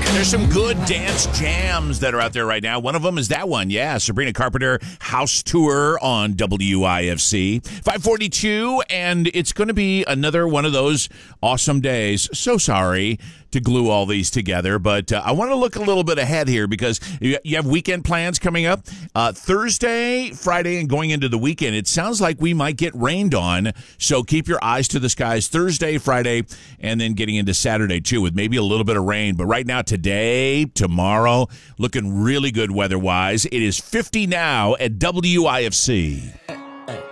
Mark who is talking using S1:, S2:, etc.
S1: There's some good dance jams that are out there right now. One of them is that one. Yeah, Sabrina Carpenter House Tour on WIFC. 542, and it's going to be another one of those awesome days. So sorry to glue all these together, but I want to look a little bit ahead here because you have weekend plans coming up. Thursday, Friday, and going into the weekend, it sounds like we might get rained on, so keep your eyes to the skies Thursday, Friday, and then getting into Saturday, too, with maybe a little bit of rain. But right now, today, tomorrow, looking really good weather-wise. It is 50 now at WIFC.